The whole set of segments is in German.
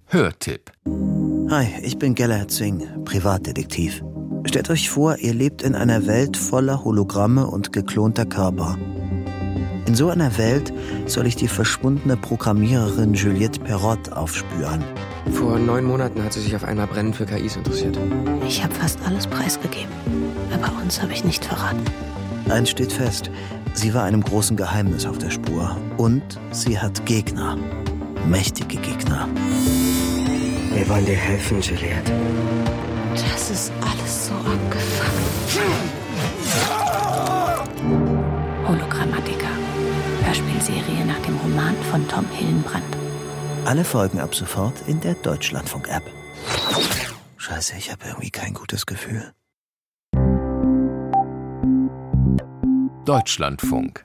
Hörtipp. Hi, ich bin Gellert Zwing, Privatdetektiv. Stellt euch vor, ihr lebt in einer Welt voller Hologramme und geklonter Körper. In so einer Welt soll ich die verschwundene Programmiererin Juliette Perrott aufspüren. Vor 9 Monaten hat sie sich auf einmal brennend für KIs interessiert. Ich habe fast alles preisgegeben, aber uns habe ich nicht verraten. Eins steht fest, sie war einem großen Geheimnis auf der Spur. Und sie hat Gegner. Mächtige Gegner. Wir wollen dir helfen, Juliette. Das ist alles so abgefuckt. Hologrammatika. Hörspielserie nach dem Roman von Tom Hillenbrand. Alle Folgen ab sofort in der Deutschlandfunk-App. Scheiße, ich habe irgendwie kein gutes Gefühl. Deutschlandfunk.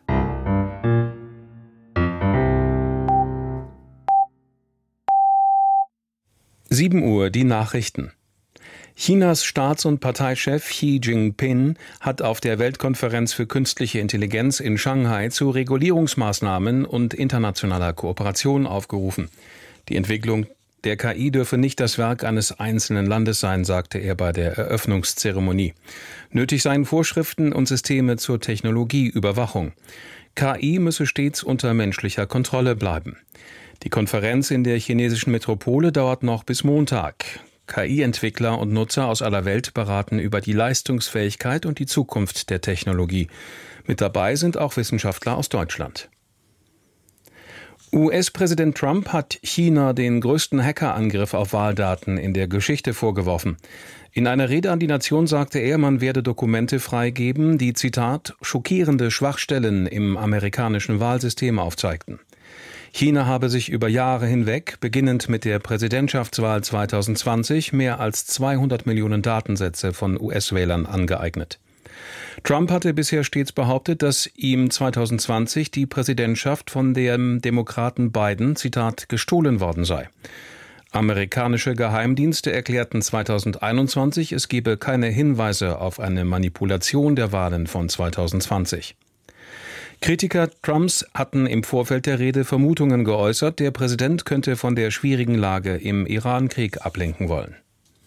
Uhr, die Nachrichten. Chinas Staats- und Parteichef Xi Jinping hat auf der Weltkonferenz für künstliche Intelligenz in Shanghai zu Regulierungsmaßnahmen und internationaler Kooperation aufgerufen. Die Entwicklung der KI dürfe nicht das Werk eines einzelnen Landes sein, sagte er bei der Eröffnungszeremonie. Nötig seien Vorschriften und Systeme zur Technologieüberwachung. KI müsse stets unter menschlicher Kontrolle bleiben. Die Konferenz in der chinesischen Metropole dauert noch bis Montag. KI-Entwickler und Nutzer aus aller Welt beraten über die Leistungsfähigkeit und die Zukunft der Technologie. Mit dabei sind auch Wissenschaftler aus Deutschland. US-Präsident Trump hat China den größten Hackerangriff auf Wahldaten in der Geschichte vorgeworfen. In einer Rede an die Nation sagte er, man werde Dokumente freigeben, die, Zitat, schockierende Schwachstellen im amerikanischen Wahlsystem aufzeigten. China habe sich über Jahre hinweg, beginnend mit der Präsidentschaftswahl 2020, mehr als 200 Millionen Datensätze von US-Wählern angeeignet. Trump hatte bisher stets behauptet, dass ihm 2020 die Präsidentschaft von dem Demokraten Biden, Zitat, gestohlen worden sei. Amerikanische Geheimdienste erklärten 2021, es gebe keine Hinweise auf eine Manipulation der Wahlen von 2020. Kritiker Trumps hatten im Vorfeld der Rede Vermutungen geäußert, der Präsident könnte von der schwierigen Lage im Iran-Krieg ablenken wollen.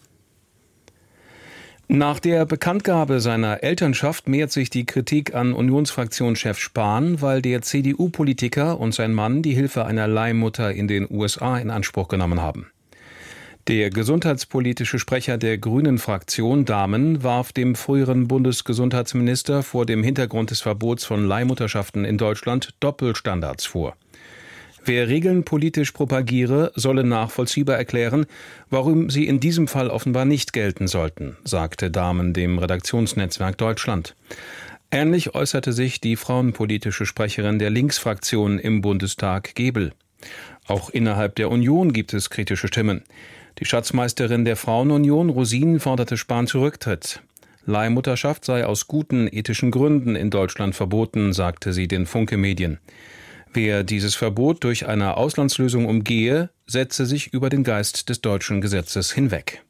Nach der Bekanntgabe seiner Elternschaft mehrt sich die Kritik an Unionsfraktionschef Spahn, weil der CDU-Politiker und sein Mann die Hilfe einer Leihmutter in den USA in Anspruch genommen haben. Der gesundheitspolitische Sprecher der Grünen-Fraktion, Dahmen, warf dem früheren Bundesgesundheitsminister vor dem Hintergrund des Verbots von Leihmutterschaften in Deutschland Doppelstandards vor. Wer Regeln politisch propagiere, solle nachvollziehbar erklären, warum sie in diesem Fall offenbar nicht gelten sollten, sagte Dahmen dem Redaktionsnetzwerk Deutschland. Ähnlich äußerte sich die frauenpolitische Sprecherin der Linksfraktion im Bundestag, Gebel. Auch innerhalb der Union gibt es kritische Stimmen. Die Schatzmeisterin der Frauenunion, Rosin, forderte Spahns Rücktritt. Leihmutterschaft sei aus guten ethischen Gründen in Deutschland verboten, sagte sie den Funke-Medien. Wer dieses Verbot durch eine Auslandslösung umgehe, setze sich über den Geist des deutschen Gesetzes hinweg.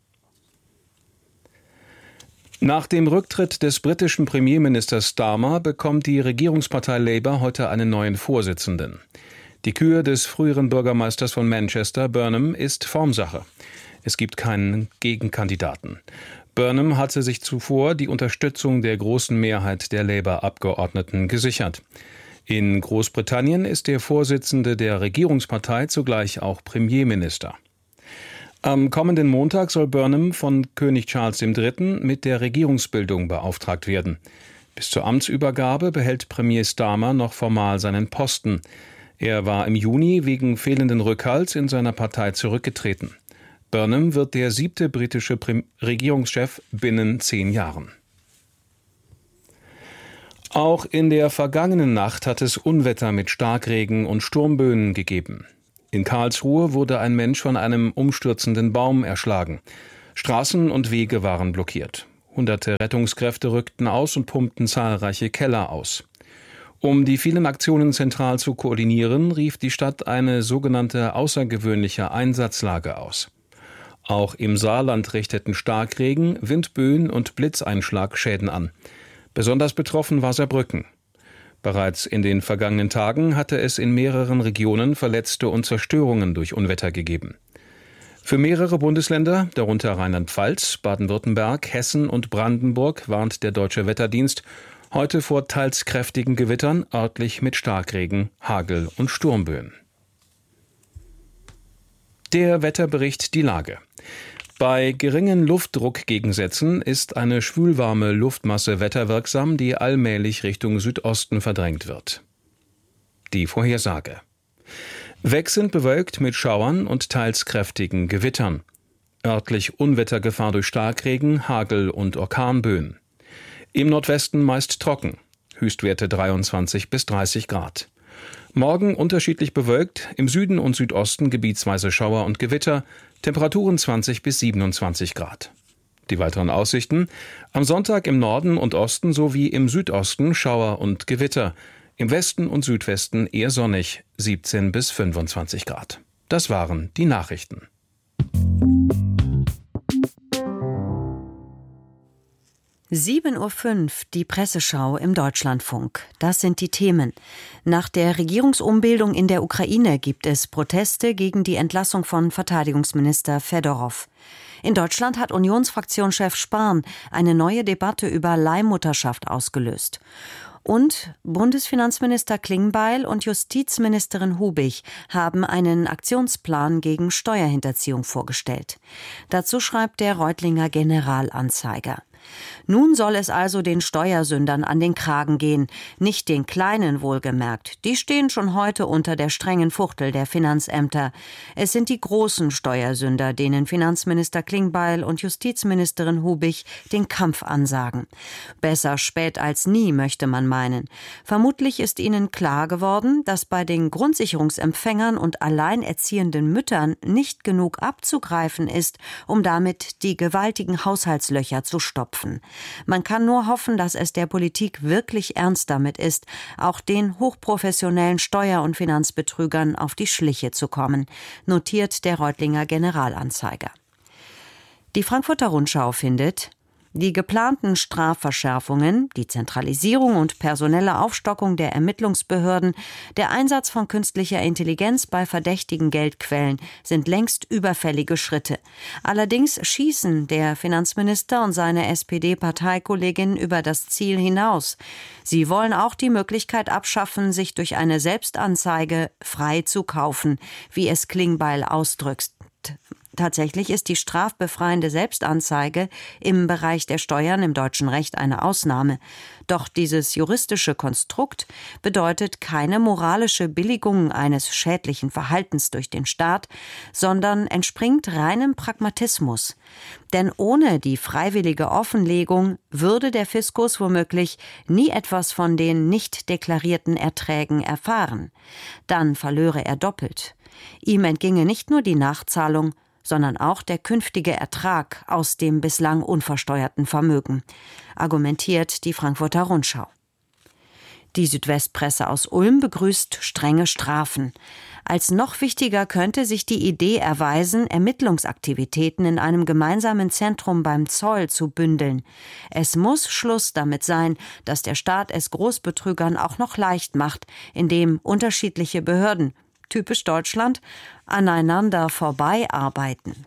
Nach dem Rücktritt des britischen Premierministers Starmer bekommt die Regierungspartei Labour heute einen neuen Vorsitzenden. Die Kür des früheren Bürgermeisters von Manchester, Burnham, ist Formsache. Es gibt keinen Gegenkandidaten. Burnham hatte sich zuvor die Unterstützung der großen Mehrheit der Labour-Abgeordneten gesichert. In Großbritannien ist der Vorsitzende der Regierungspartei zugleich auch Premierminister. Am kommenden Montag soll Burnham von König Charles III. Mit der Regierungsbildung beauftragt werden. Bis zur Amtsübergabe behält Premier Starmer noch formal seinen Posten. Er war im Juni wegen fehlenden Rückhalts in seiner Partei zurückgetreten. Burnham wird der 7. britische Regierungschef binnen 10 Jahren. Auch in der vergangenen Nacht hat es Unwetter mit Starkregen und Sturmböen gegeben. In Karlsruhe wurde ein Mensch von einem umstürzenden Baum erschlagen. Straßen und Wege waren blockiert. Hunderte Rettungskräfte rückten aus und pumpten zahlreiche Keller aus. Um die vielen Aktionen zentral zu koordinieren, rief die Stadt eine sogenannte außergewöhnliche Einsatzlage aus. Auch im Saarland richteten Starkregen, Windböen und Blitzeinschlag Schäden an. Besonders betroffen war Saarbrücken. Bereits in den vergangenen Tagen hatte es in mehreren Regionen Verletzte und Zerstörungen durch Unwetter gegeben. Für mehrere Bundesländer, darunter Rheinland-Pfalz, Baden-Württemberg, Hessen und Brandenburg, warnt der Deutsche Wetterdienst heute vor teils kräftigen Gewittern, örtlich mit Starkregen, Hagel und Sturmböen. Der Wetterbericht die Lage. Bei geringen Luftdruckgegensätzen ist eine schwülwarme Luftmasse wetterwirksam, die allmählich Richtung Südosten verdrängt wird. Die Vorhersage. Wechselnd bewölkt mit Schauern und teils kräftigen Gewittern. Örtlich Unwettergefahr durch Starkregen, Hagel und Orkanböen. Im Nordwesten meist trocken. Höchstwerte 23 bis 30 Grad. Morgen unterschiedlich bewölkt, im Süden und Südosten gebietsweise Schauer und Gewitter, Temperaturen 20 bis 27 Grad. Die weiteren Aussichten: am Sonntag im Norden und Osten sowie im Südosten Schauer und Gewitter. Im Westen und Südwesten eher sonnig, 17 bis 25 Grad. Das waren die Nachrichten. (7:05 Uhr), die Presseschau im Deutschlandfunk. Das sind die Themen. Nach der Regierungsumbildung in der Ukraine gibt es Proteste gegen die Entlassung von Verteidigungsminister Fedorow. In Deutschland hat Unionsfraktionschef Spahn eine neue Debatte über Leihmutterschaft ausgelöst. Und Bundesfinanzminister Klingbeil und Justizministerin Hubig haben einen Aktionsplan gegen Steuerhinterziehung vorgestellt. Dazu schreibt der Reutlinger Generalanzeiger. Nun soll es also den Steuersündern an den Kragen gehen, nicht den Kleinen wohlgemerkt. Die stehen schon heute unter der strengen Fuchtel der Finanzämter. Es sind die großen Steuersünder, denen Finanzminister Klingbeil und Justizministerin Hubig den Kampf ansagen. Besser spät als nie, möchte man meinen. Vermutlich ist ihnen klar geworden, dass bei den Grundsicherungsempfängern und alleinerziehenden Müttern nicht genug abzugreifen ist, um damit die gewaltigen Haushaltslöcher zu stopfen. Man kann nur hoffen, dass es der Politik wirklich ernst damit ist, auch den hochprofessionellen Steuer- und Finanzbetrügern auf die Schliche zu kommen, notiert der Reutlinger Generalanzeiger. Die Frankfurter Rundschau findet: Die geplanten Strafverschärfungen, die Zentralisierung und personelle Aufstockung der Ermittlungsbehörden, der Einsatz von künstlicher Intelligenz bei verdächtigen Geldquellen sind längst überfällige Schritte. Allerdings schießen der Finanzminister und seine SPD-Parteikollegin über das Ziel hinaus. Sie wollen auch die Möglichkeit abschaffen, sich durch eine Selbstanzeige frei zu kaufen, wie es Klingbeil ausdrückt. Tatsächlich ist die strafbefreiende Selbstanzeige im Bereich der Steuern im deutschen Recht eine Ausnahme. Doch dieses juristische Konstrukt bedeutet keine moralische Billigung eines schädlichen Verhaltens durch den Staat, sondern entspringt reinem Pragmatismus. Denn ohne die freiwillige Offenlegung würde der Fiskus womöglich nie etwas von den nicht deklarierten Erträgen erfahren. Dann verlöre er doppelt. Ihm entginge nicht nur die Nachzahlung, sondern auch der künftige Ertrag aus dem bislang unversteuerten Vermögen, argumentiert die Frankfurter Rundschau. Die Südwestpresse aus Ulm begrüßt strenge Strafen. Als noch wichtiger könnte sich die Idee erweisen, Ermittlungsaktivitäten in einem gemeinsamen Zentrum beim Zoll zu bündeln. Es muss Schluss damit sein, dass der Staat es Großbetrügern auch noch leicht macht, indem unterschiedliche Behörden, typisch Deutschland, aneinander vorbeiarbeiten.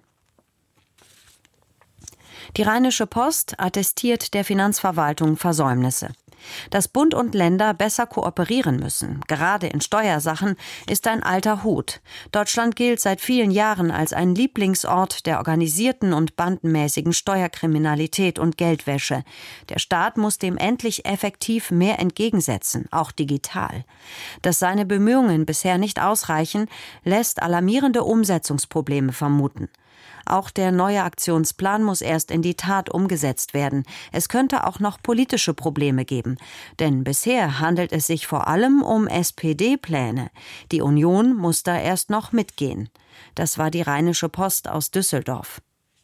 Die Rheinische Post attestiert der Finanzverwaltung Versäumnisse. Dass Bund und Länder besser kooperieren müssen, gerade in Steuersachen, ist ein alter Hut. Deutschland gilt seit vielen Jahren als ein Lieblingsort der organisierten und bandenmäßigen Steuerkriminalität und Geldwäsche. Der Staat muss dem endlich effektiv mehr entgegensetzen, auch digital. Dass seine Bemühungen bisher nicht ausreichen, lässt alarmierende Umsetzungsprobleme vermuten. Auch der neue Aktionsplan muss erst in die Tat umgesetzt werden. Es könnte auch noch politische Probleme geben. Denn bisher handelt es sich vor allem um SPD-Pläne. Die Union muss da erst noch mitgehen. Das war die Rheinische Post aus Düsseldorf.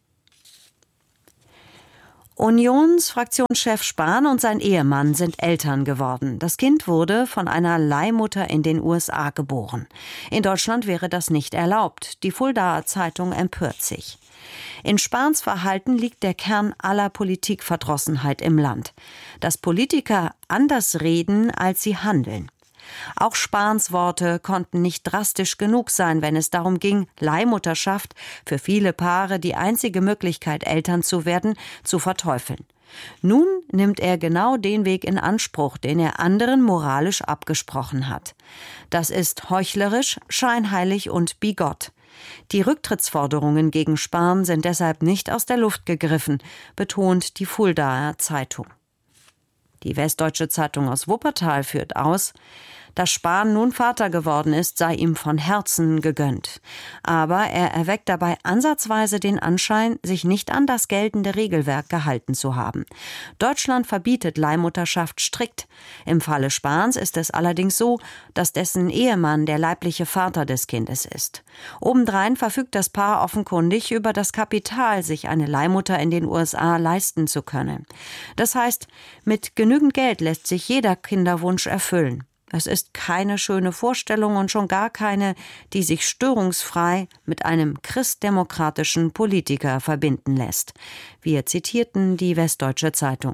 Unionsfraktionschef Spahn und sein Ehemann sind Eltern geworden. Das Kind wurde von einer Leihmutter in den USA geboren. In Deutschland wäre das nicht erlaubt. Die Fuldaer Zeitung empört sich. In Spahns Verhalten liegt der Kern aller Politikverdrossenheit im Land. Dass Politiker anders reden, als sie handeln. Auch Spahns Worte konnten nicht drastisch genug sein, wenn es darum ging, Leihmutterschaft, für viele Paare die einzige Möglichkeit, Eltern zu werden, zu verteufeln. Nun nimmt er genau den Weg in Anspruch, den er anderen moralisch abgesprochen hat. Das ist heuchlerisch, scheinheilig und bigott. Die Rücktrittsforderungen gegen Spahn sind deshalb nicht aus der Luft gegriffen, betont die Fuldaer Zeitung. Die Westdeutsche Zeitung aus Wuppertal führt aus, dass Spahn nun Vater geworden ist, sei ihm von Herzen gegönnt. Aber er erweckt dabei ansatzweise den Anschein, sich nicht an das geltende Regelwerk gehalten zu haben. Deutschland verbietet Leihmutterschaft strikt. Im Falle Spahns ist es allerdings so, dass dessen Ehemann der leibliche Vater des Kindes ist. Obendrein verfügt das Paar offenkundig über das Kapital, sich eine Leihmutter in den USA leisten zu können. Das heißt, mit genügend Geld lässt sich jeder Kinderwunsch erfüllen. Es ist keine schöne Vorstellung und schon gar keine, die sich störungsfrei mit einem christdemokratischen Politiker verbinden lässt. Wir zitierten die Westdeutsche Zeitung.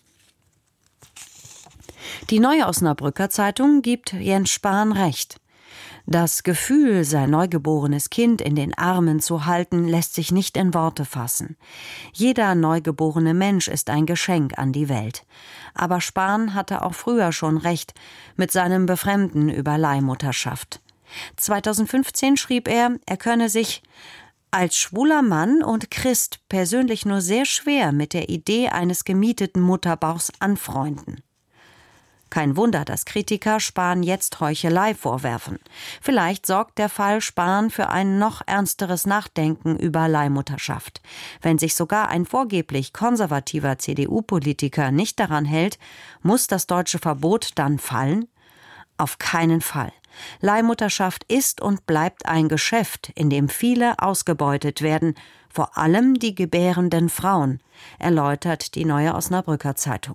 Die Neue Osnabrücker Zeitung gibt Jens Spahn recht. Das Gefühl, sein neugeborenes Kind in den Armen zu halten, lässt sich nicht in Worte fassen. Jeder neugeborene Mensch ist ein Geschenk an die Welt. Aber Spahn hatte auch früher schon recht mit seinem Befremden über Leihmutterschaft. 2015 schrieb er könne sich als schwuler Mann und Christ persönlich nur sehr schwer mit der Idee eines gemieteten Mutterbauchs anfreunden. Kein Wunder, dass Kritiker Spahn jetzt Heuchelei vorwerfen. Vielleicht sorgt der Fall Spahn für ein noch ernsteres Nachdenken über Leihmutterschaft. Wenn sich sogar ein vorgeblich konservativer CDU-Politiker nicht daran hält, muss das deutsche Verbot dann fallen? Auf keinen Fall. Leihmutterschaft ist und bleibt ein Geschäft, in dem viele ausgebeutet werden, vor allem die gebärenden Frauen, erläutert die Neue Osnabrücker Zeitung.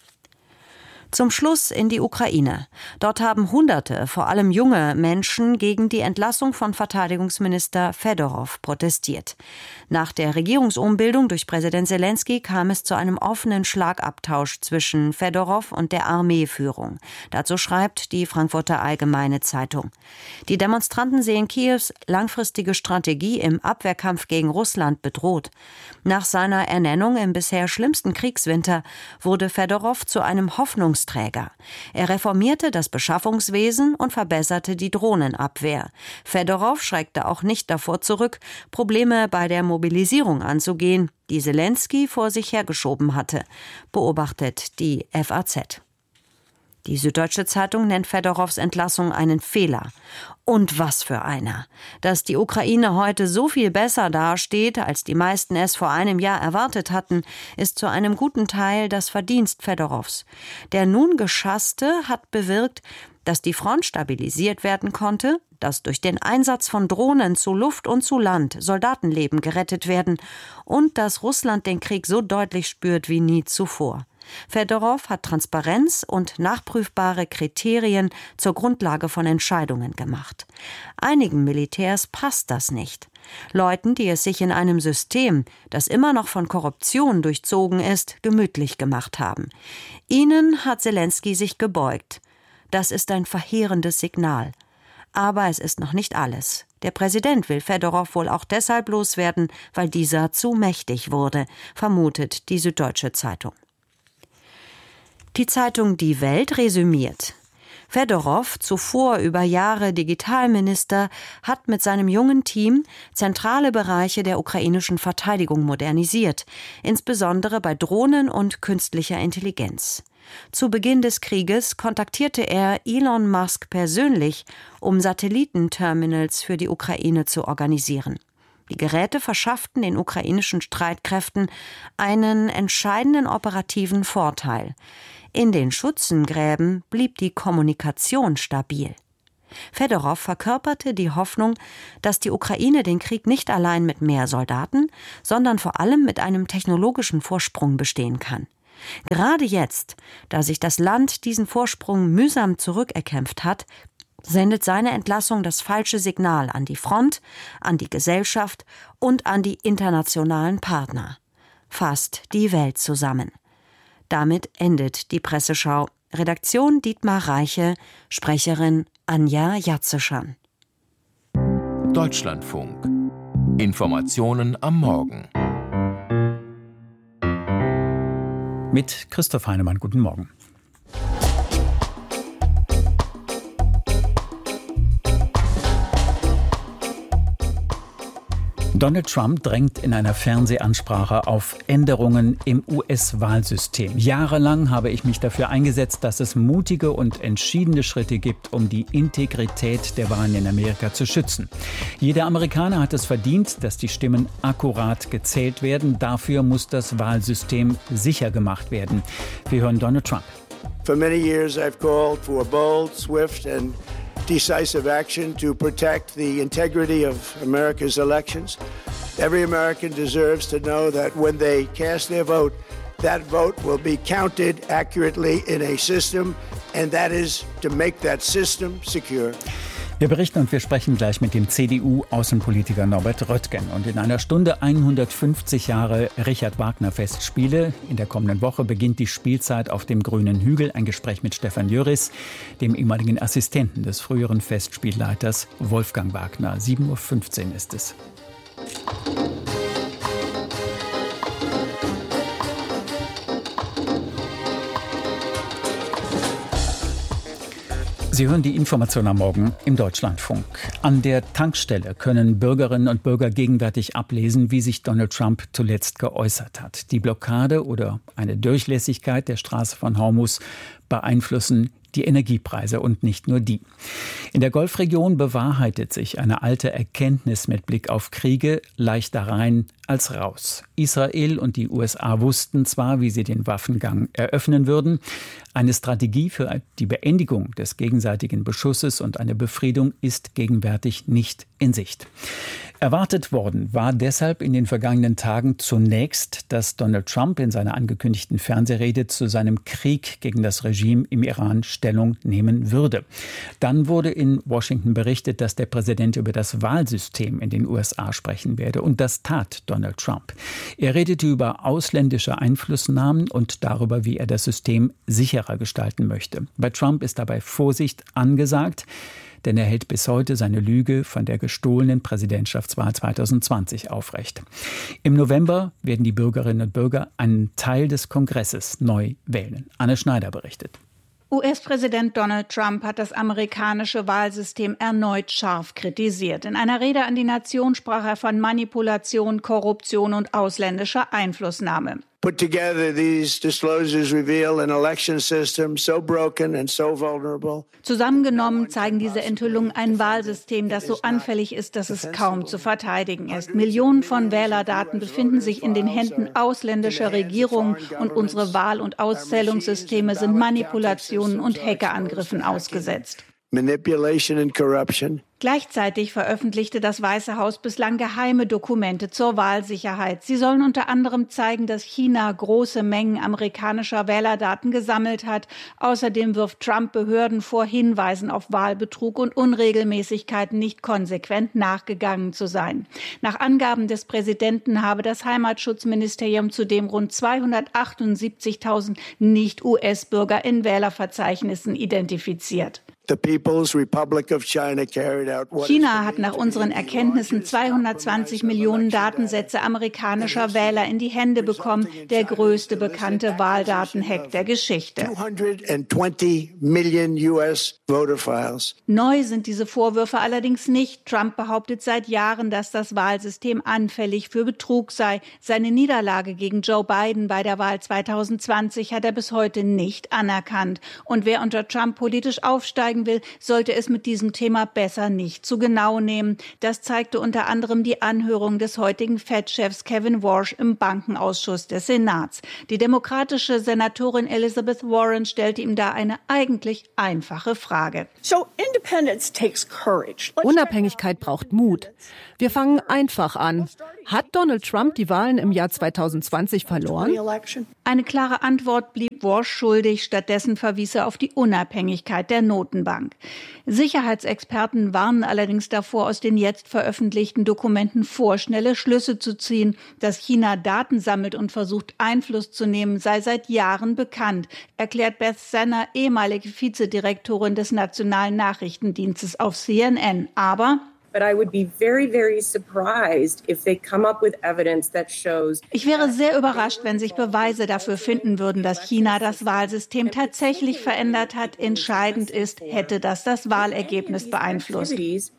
Zum Schluss in die Ukraine. Dort haben Hunderte, vor allem junge Menschen, gegen die Entlassung von Verteidigungsminister Fedorov protestiert. Nach der Regierungsumbildung durch Präsident Selenskyj kam es zu einem offenen Schlagabtausch zwischen Fedorov und der Armeeführung. Dazu schreibt die Frankfurter Allgemeine Zeitung. Die Demonstranten sehen Kiews langfristige Strategie im Abwehrkampf gegen Russland bedroht. Nach seiner Ernennung im bisher schlimmsten Kriegswinter wurde Fedorov zu einem Hoffnungsträger. Er reformierte das Beschaffungswesen und verbesserte die Drohnenabwehr. Fedorov schreckte auch nicht davor zurück, Probleme bei der Mobilisierung anzugehen, die Selenskyj vor sich hergeschoben hatte, beobachtet die FAZ. Die Süddeutsche Zeitung nennt Fedorovs Entlassung einen Fehler. Und was für einer! Dass die Ukraine heute so viel besser dasteht, als die meisten es vor einem Jahr erwartet hatten, ist zu einem guten Teil das Verdienst Fedorovs. Der nun Geschasste hat bewirkt, dass die Front stabilisiert werden konnte, dass durch den Einsatz von Drohnen zu Luft und zu Land Soldatenleben gerettet werden und dass Russland den Krieg so deutlich spürt wie nie zuvor. Fedorov hat Transparenz und nachprüfbare Kriterien zur Grundlage von Entscheidungen gemacht. Einigen Militärs passt das nicht. Leuten, die es sich in einem System, das immer noch von Korruption durchzogen ist, gemütlich gemacht haben. Ihnen hat Selenskyj sich gebeugt. Das ist ein verheerendes Signal. Aber es ist noch nicht alles. Der Präsident will Fedorov wohl auch deshalb loswerden, weil dieser zu mächtig wurde, vermutet die Süddeutsche Zeitung. Die Zeitung Die Welt resümiert: Fedorov, zuvor über Jahre Digitalminister, hat mit seinem jungen Team zentrale Bereiche der ukrainischen Verteidigung modernisiert, insbesondere bei Drohnen und künstlicher Intelligenz. Zu Beginn des Krieges kontaktierte er Elon Musk persönlich, um Satellitenterminals für die Ukraine zu organisieren. Die Geräte verschafften den ukrainischen Streitkräften einen entscheidenden operativen Vorteil. In den Schützengräben blieb die Kommunikation stabil. Fedorov verkörperte die Hoffnung, dass die Ukraine den Krieg nicht allein mit mehr Soldaten, sondern vor allem mit einem technologischen Vorsprung bestehen kann. Gerade jetzt, da sich das Land diesen Vorsprung mühsam zurückerkämpft hat, sendet seine Entlassung das falsche Signal an die Front, an die Gesellschaft und an die internationalen Partner. Fasst die Welt zusammen. Damit endet die Presseschau. Redaktion Dietmar Reiche, Sprecherin Anja Jatzeschan. Deutschlandfunk. Informationen am Morgen. Mit Christoph Heinemann, guten Morgen. Donald Trump drängt in einer Fernsehansprache auf Änderungen im US-Wahlsystem. Jahrelang habe ich mich dafür eingesetzt, dass es mutige und entschiedene Schritte gibt, um die Integrität der Wahlen in Amerika zu schützen. Jeder Amerikaner hat es verdient, dass die Stimmen akkurat gezählt werden. Dafür muss das Wahlsystem sicher gemacht werden. Wir hören Donald Trump. For many years I've called for bold, swift and decisive action to protect the integrity of America's elections. Every American deserves to know that when they cast their vote, that vote will be counted accurately in a system, and that is to make that system secure. Wir berichten und wir sprechen gleich mit dem CDU-Außenpolitiker Norbert Röttgen. Und in einer Stunde 150 Jahre Richard-Wagner-Festspiele. In der kommenden Woche beginnt die Spielzeit auf dem Grünen Hügel. Ein Gespräch mit Stefan Jöris, dem ehemaligen Assistenten des früheren Festspielleiters Wolfgang Wagner. 7:15 Uhr ist es. Sie hören die Information am Morgen im Deutschlandfunk. An der Tankstelle können Bürgerinnen und Bürger gegenwärtig ablesen, wie sich Donald Trump zuletzt geäußert hat. Die Blockade oder eine Durchlässigkeit der Straße von Hormuz beeinflussen die Energiepreise und nicht nur die. In der Golfregion bewahrheitet sich eine alte Erkenntnis mit Blick auf Kriege: leichter rein als raus. Israel und die USA wussten zwar, wie sie den Waffengang eröffnen würden. Eine Strategie für die Beendigung des gegenseitigen Beschusses und eine Befriedung ist gegenwärtig nicht in Sicht. Erwartet worden war deshalb in den vergangenen Tagen zunächst, dass Donald Trump in seiner angekündigten Fernsehrede zu seinem Krieg gegen das Regime im Iran Stellung nehmen würde. Dann wurde in Washington berichtet, dass der Präsident über das Wahlsystem in den USA sprechen werde. Und das tat Donald Trump. Er redete über ausländische Einflussnahmen und darüber, wie er das System sicherer gestalten möchte. Bei Trump ist dabei Vorsicht angesagt, denn er hält bis heute seine Lüge von der gestohlenen Präsidentschaftswahl 2020 aufrecht. Im November werden die Bürgerinnen und Bürger einen Teil des Kongresses neu wählen. Anne Schneider berichtet. US-Präsident Donald Trump hat das amerikanische Wahlsystem erneut scharf kritisiert. In einer Rede an die Nation sprach er von Manipulation, Korruption und ausländischer Einflussnahme. Put together, these disclosures reveal an election system so broken and so vulnerable. Zusammengenommen zeigen diese Enthüllungen ein Wahlsystem, das so anfällig ist, dass es kaum zu verteidigen ist. Millionen von Wählerdaten befinden sich in den Händen ausländischer Regierungen und unsere Wahl- und Auszählungssysteme sind Manipulationen und Hackerangriffen ausgesetzt. Manipulation and corruption. Gleichzeitig veröffentlichte das Weiße Haus bislang geheime Dokumente zur Wahlsicherheit. Sie sollen unter anderem zeigen, dass China große Mengen amerikanischer Wählerdaten gesammelt hat. Außerdem wirft Trump Behörden vor, Hinweisen auf Wahlbetrug und Unregelmäßigkeiten nicht konsequent nachgegangen zu sein. Nach Angaben des Präsidenten habe das Heimatschutzministerium zudem rund 278.000 Nicht-US-Bürger in Wählerverzeichnissen identifiziert. China hat nach unseren Erkenntnissen 220 Millionen Datensätze amerikanischer Wähler in die Hände bekommen, der größte bekannte Wahldatenhack der Geschichte. 220 Millionen US voter files. Neu sind diese Vorwürfe allerdings nicht. Trump behauptet seit Jahren, dass das Wahlsystem anfällig für Betrug sei. Seine Niederlage gegen Joe Biden bei der Wahl 2020 hat er bis heute nicht anerkannt. Und wer unter Trump politisch aufsteigen will, sollte es mit diesem Thema besser nicht zu genau nehmen. Das zeigte unter anderem die Anhörung des heutigen Fed-Chefs Kevin Warsh im Bankenausschuss des Senats. Die demokratische Senatorin Elizabeth Warren stellte ihm da eine eigentlich einfache Frage. Unabhängigkeit braucht Mut. Wir fangen einfach an. Hat Donald Trump die Wahlen im Jahr 2020 verloren? Eine klare Antwort blieb Walsh schuldig. Stattdessen verwies er auf die Unabhängigkeit der Notenbank. Sicherheitsexperten warnen allerdings davor, aus den jetzt veröffentlichten Dokumenten vorschnelle Schlüsse zu ziehen. Dass China Daten sammelt und versucht, Einfluss zu nehmen, sei seit Jahren bekannt, erklärt Beth Sanner, ehemalige Vizedirektorin des Nationalen Nachrichtendienstes auf CNN. Aber ich wäre sehr überrascht, wenn sich Beweise dafür finden würden, dass China das Wahlsystem tatsächlich verändert hat. Entscheidend ist, hätte das Wahlergebnis beeinflusst.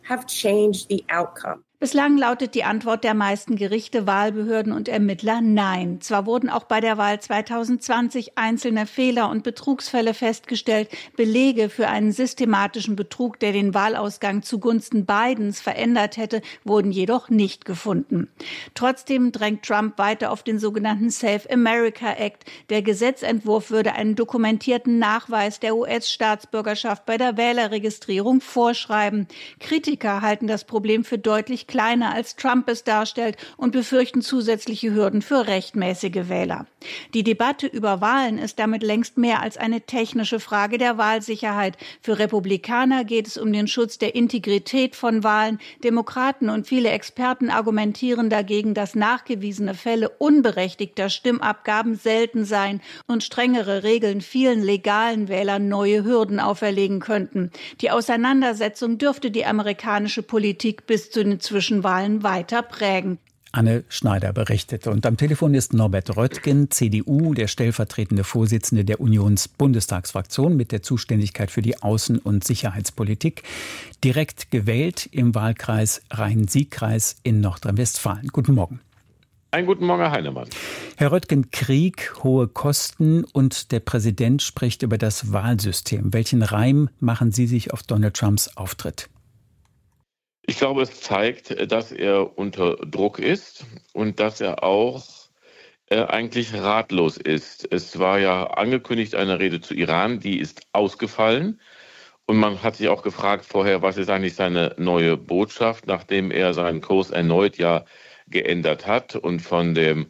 Bislang lautet die Antwort der meisten Gerichte, Wahlbehörden und Ermittler nein. Zwar wurden auch bei der Wahl 2020 einzelne Fehler und Betrugsfälle festgestellt, Belege für einen systematischen Betrug, der den Wahlausgang zugunsten Bidens verändert hätte, wurden jedoch nicht gefunden. Trotzdem drängt Trump weiter auf den sogenannten Save America Act. Der Gesetzentwurf würde einen dokumentierten Nachweis der US-Staatsbürgerschaft bei der Wählerregistrierung vorschreiben. Kritiker halten das Problem für deutlich kleiner, als Trump es darstellt, und befürchten zusätzliche Hürden für rechtmäßige Wähler. Die Debatte über Wahlen ist damit längst mehr als eine technische Frage der Wahlsicherheit. Für Republikaner geht es um den Schutz der Integrität von Wahlen. Demokraten und viele Experten argumentieren dagegen, dass nachgewiesene Fälle unberechtigter Stimmabgaben selten seien und strengere Regeln vielen legalen Wählern neue Hürden auferlegen könnten. Die Auseinandersetzung dürfte die amerikanische Politik bis zu den Zwischenwahlen weiter prägen. Anne Schneider berichtet. Und am Telefon ist Norbert Röttgen, CDU, der stellvertretende Vorsitzende der Unions-Bundestagsfraktion mit der Zuständigkeit für die Außen- und Sicherheitspolitik, direkt gewählt im Wahlkreis Rhein-Sieg-Kreis in Nordrhein-Westfalen. Guten Morgen. Einen guten Morgen, Herr Heinemann. Herr Röttgen, Krieg, hohe Kosten und der Präsident spricht über das Wahlsystem. Welchen Reim machen Sie sich auf Donald Trumps Auftritt? Ich glaube, es zeigt, dass er unter Druck ist und dass er auch eigentlich ratlos ist. Es war ja angekündigt eine Rede zu Iran, die ist ausgefallen. Und man hat sich auch gefragt vorher, was ist eigentlich seine neue Botschaft, nachdem er seinen Kurs erneut ja geändert hat und von dem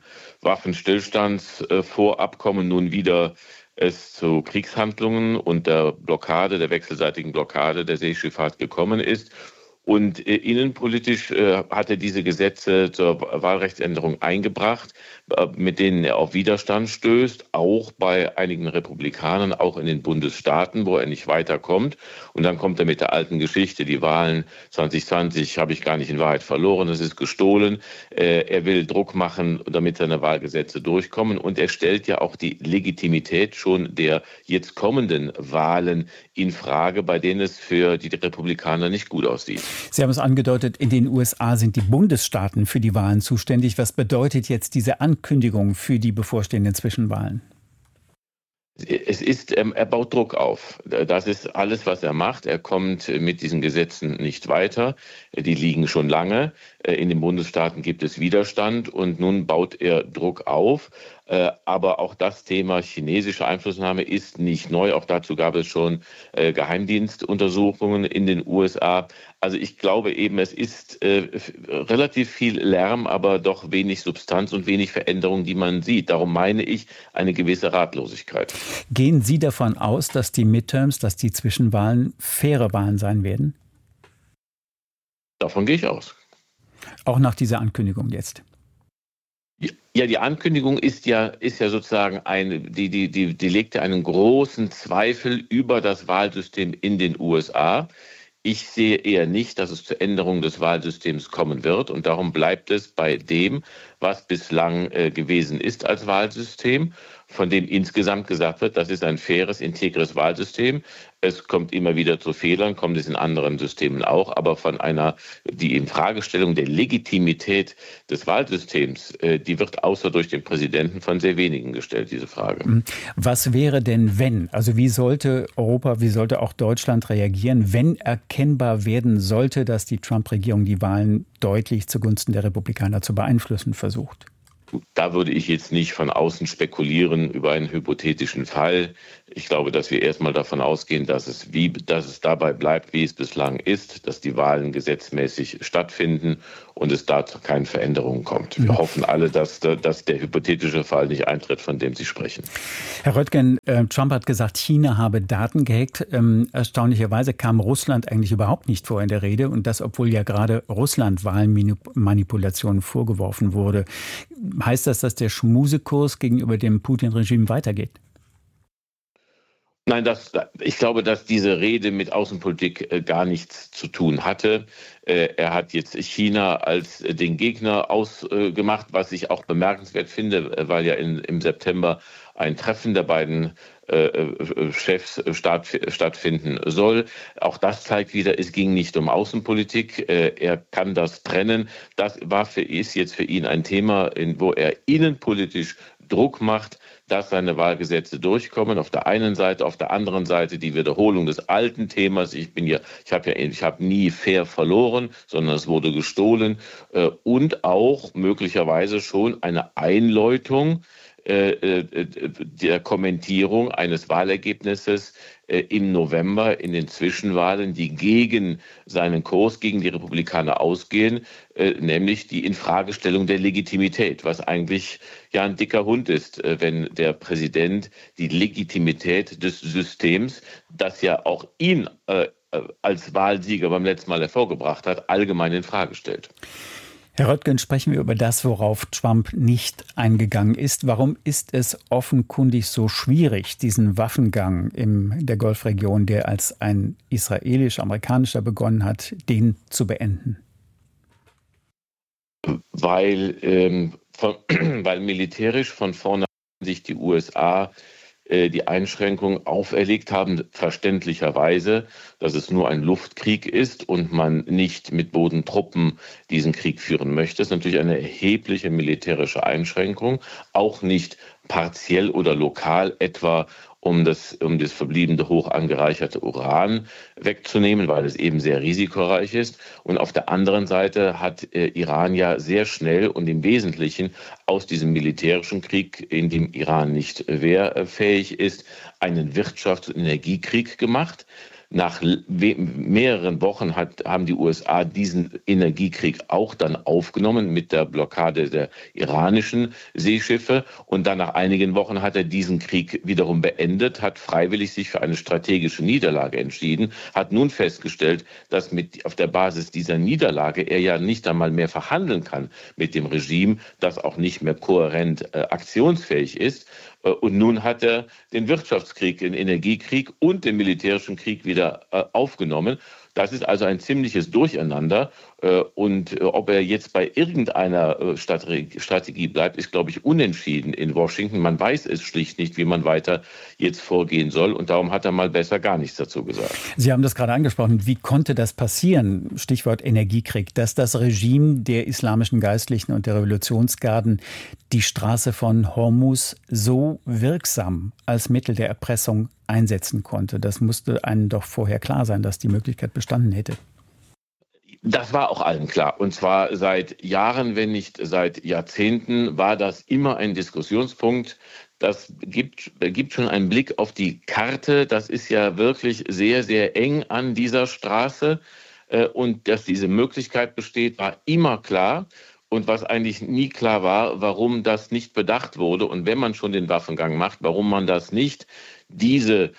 Waffenstillstandsvorabkommen nun wieder es zu Kriegshandlungen und der wechselseitigen Blockade der Seeschifffahrt gekommen ist. Und innenpolitisch hat er diese Gesetze zur Wahlrechtsänderung eingebracht, mit denen er auf Widerstand stößt, auch bei einigen Republikanern, auch in den Bundesstaaten, wo er nicht weiterkommt. Und dann kommt er mit der alten Geschichte, die Wahlen 2020 habe ich gar nicht in Wahrheit verloren, das ist gestohlen. Er will Druck machen, damit seine Wahlgesetze durchkommen. Und er stellt ja auch die Legitimität schon der jetzt kommenden Wahlen in Frage, bei denen es für die Republikaner nicht gut aussieht. Sie haben es angedeutet, in den USA sind die Bundesstaaten für die Wahlen zuständig. Was bedeutet jetzt diese Ankündigung für die bevorstehenden Zwischenwahlen? Er baut Druck auf. Das ist alles, was er macht. Er kommt mit diesen Gesetzen nicht weiter. Die liegen schon lange. In den Bundesstaaten gibt es Widerstand und nun baut er Druck auf. Aber auch das Thema chinesische Einflussnahme ist nicht neu. Auch dazu gab es schon Geheimdienstuntersuchungen in den USA. Also ich glaube eben, es ist relativ viel Lärm, aber doch wenig Substanz und wenig Veränderung, die man sieht. Darum meine ich eine gewisse Ratlosigkeit. Gehen Sie davon aus, dass die Midterms, dass die Zwischenwahlen faire Wahlen sein werden? Davon gehe ich aus. Auch nach dieser Ankündigung jetzt? Ja, die Ankündigung ist ja sozusagen die legt ja einen großen Zweifel über das Wahlsystem in den USA. Ich sehe eher nicht, dass es zur Änderung des Wahlsystems kommen wird. Und darum bleibt es bei dem, was bislang gewesen ist als Wahlsystem, von dem insgesamt gesagt wird, das ist ein faires, integres Wahlsystem. Es kommt immer wieder zu Fehlern, kommt es in anderen Systemen auch. Aber die Infragestellung der Legitimität des Wahlsystems, die wird außer durch den Präsidenten von sehr wenigen gestellt, diese Frage. Was wäre denn, wenn? Also wie sollte Europa, wie sollte auch Deutschland reagieren, wenn erkennbar werden sollte, dass die Trump-Regierung die Wahlen deutlich zugunsten der Republikaner zu beeinflussen versucht? Da würde ich jetzt nicht von außen spekulieren über einen hypothetischen Fall. Ich glaube, dass wir erstmal davon ausgehen, dass es dabei bleibt, wie es bislang ist, dass die Wahlen gesetzmäßig stattfinden und es da zu keinen Veränderungen kommt. Wir hoffen alle, dass der hypothetische Fall nicht eintritt, von dem Sie sprechen. Herr Röttgen, Trump hat gesagt, China habe Daten gehackt. Erstaunlicherweise kam Russland eigentlich überhaupt nicht vor in der Rede und das, obwohl ja gerade Russland Wahlmanipulationen vorgeworfen wurde. Heißt das, dass der Schmusekurs gegenüber dem Putin-Regime weitergeht? Nein, ich glaube, dass diese Rede mit Außenpolitik gar nichts zu tun hatte. Er hat jetzt China als den Gegner ausgemacht, was ich auch bemerkenswert finde, weil ja im September ein Treffen der beiden Chefs stattfinden soll. Auch das zeigt wieder, es ging nicht um Außenpolitik. Er kann das trennen. Das ist jetzt für ihn ein Thema, wo er innenpolitisch Druck macht, dass seine Wahlgesetze durchkommen. Auf der einen Seite, auf der anderen Seite die Wiederholung des alten Themas. Ich habe nie fair verloren, sondern es wurde gestohlen. Und auch möglicherweise schon eine Einläutung der Kommentierung eines Wahlergebnisses im November in den Zwischenwahlen, die gegen seinen Kurs, gegen die Republikaner ausgehen, nämlich die Infragestellung der Legitimität, was eigentlich ja ein dicker Hund ist, wenn der Präsident die Legitimität des Systems, das ja auch ihn als Wahlsieger beim letzten Mal hervorgebracht hat, allgemein in Frage stellt. Herr Röttgen, sprechen wir über das, worauf Trump nicht eingegangen ist. Warum ist es offenkundig so schwierig, diesen Waffengang in der Golfregion, der als ein israelisch-amerikanischer begonnen hat, den zu beenden? Weil militärisch von vorne sich die USA die Einschränkung auferlegt haben, verständlicherweise, dass es nur ein Luftkrieg ist und man nicht mit Bodentruppen diesen Krieg führen möchte. Das ist natürlich eine erhebliche militärische Einschränkung, auch nicht partiell oder lokal, etwa um das verbliebene hoch angereicherte Uran wegzunehmen, weil es eben sehr risikoreich ist. Und auf der anderen Seite hat Iran ja sehr schnell und im Wesentlichen aus diesem militärischen Krieg, in dem Iran nicht wehrfähig ist, einen Wirtschafts- und Energiekrieg gemacht. Nach mehreren Wochen haben die USA diesen Energiekrieg auch dann aufgenommen mit der Blockade der iranischen Seeschiffe. Und dann nach einigen Wochen hat er diesen Krieg wiederum beendet, hat freiwillig sich für eine strategische Niederlage entschieden, hat nun festgestellt, dass auf der Basis dieser Niederlage er ja nicht einmal mehr verhandeln kann mit dem Regime, das auch nicht mehr kohärent aktionsfähig ist. Und nun hat er den Wirtschaftskrieg, den Energiekrieg und den militärischen Krieg wieder aufgenommen. Das ist also ein ziemliches Durcheinander. Und ob er jetzt bei irgendeiner Strategie bleibt, ist, glaube ich, unentschieden in Washington. Man weiß es schlicht nicht, wie man weiter jetzt vorgehen soll. Und darum hat er mal besser gar nichts dazu gesagt. Sie haben das gerade angesprochen. Wie konnte das passieren? Stichwort Energiekrieg. Dass das Regime der islamischen Geistlichen und der Revolutionsgarden die Straße von Hormuz so wirksam als Mittel der Erpressung einsetzen konnte. Das musste einem doch vorher klar sein, dass die Möglichkeit bestanden hätte. Das war auch allen klar. Und zwar seit Jahren, wenn nicht seit Jahrzehnten, war das immer ein Diskussionspunkt. Das gibt schon einen Blick auf die Karte. Das ist ja wirklich sehr, sehr eng an dieser Straße. Und dass diese Möglichkeit besteht, war immer klar. Und was eigentlich nie klar war, warum das nicht bedacht wurde. Und wenn man schon den Waffengang macht, warum man das nicht diese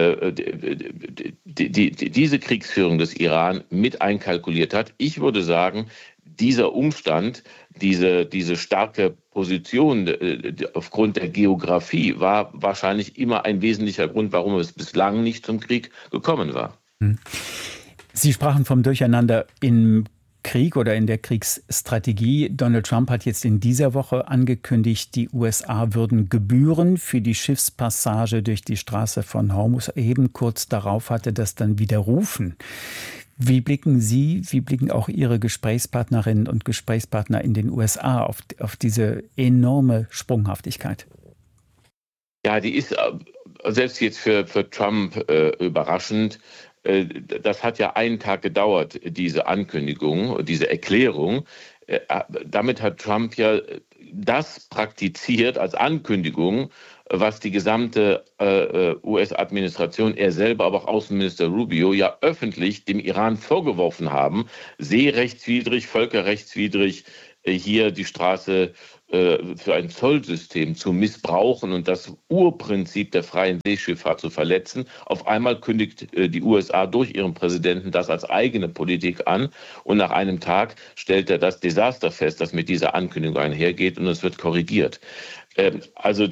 Kriegsführung des Iran mit einkalkuliert hat. Ich würde sagen, dieser Umstand, diese starke Position aufgrund der Geografie war wahrscheinlich immer ein wesentlicher Grund, warum es bislang nicht zum Krieg gekommen war. Sie sprachen vom Durcheinander im Krieg oder in der Kriegsstrategie. Donald Trump hat jetzt in dieser Woche angekündigt, die USA würden Gebühren für die Schiffspassage durch die Straße von Hormuz erheben. Kurz darauf hatte das dann widerrufen. Wie blicken Sie, wie blicken auch Ihre Gesprächspartnerinnen und Gesprächspartner in den USA auf diese enorme Sprunghaftigkeit? Ja, die ist selbst jetzt für Trump überraschend. Das hat ja einen Tag gedauert, diese Ankündigung, diese Erklärung. Damit hat Trump ja das praktiziert als Ankündigung, was die gesamte US-Administration, er selber, aber auch Außenminister Rubio ja öffentlich dem Iran vorgeworfen haben, seerechtswidrig, völkerrechtswidrig hier die Straße für ein Zollsystem zu missbrauchen und das Urprinzip der freien Seeschifffahrt zu verletzen. Auf einmal kündigt die USA durch ihren Präsidenten das als eigene Politik an und nach einem Tag stellt er das Desaster fest, das mit dieser Ankündigung einhergeht, und es wird korrigiert. Also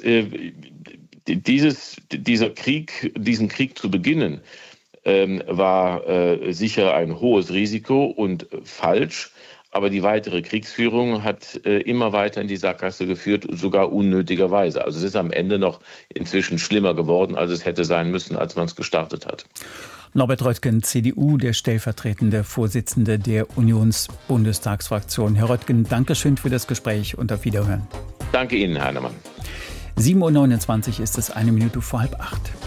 diesen Krieg zu beginnen, war sicher ein hohes Risiko und falsch. Aber die weitere Kriegsführung hat immer weiter in die Sackgasse geführt, sogar unnötigerweise. Also es ist am Ende noch inzwischen schlimmer geworden, als es hätte sein müssen, als man es gestartet hat. Norbert Röttgen, CDU, der stellvertretende Vorsitzende der Unionsbundestagsfraktion. Herr Röttgen, danke schön für das Gespräch und auf Wiederhören. Danke Ihnen, Herr Heinemann. 7:29 Uhr ist es, 1 Minute vor 7:30.